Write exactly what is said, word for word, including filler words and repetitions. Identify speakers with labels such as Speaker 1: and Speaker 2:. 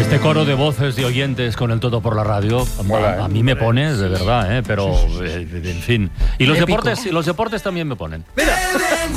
Speaker 1: Este coro de voces de oyentes con el todo por la radio,
Speaker 2: Mola,
Speaker 1: a, a
Speaker 2: ¿eh?
Speaker 1: mí me pone, de verdad, ¿eh? Pero,
Speaker 2: Sí, sí, sí.
Speaker 1: eh, en fin. Y los
Speaker 3: Épico.
Speaker 1: deportes, y los deportes también me ponen.
Speaker 3: Mira.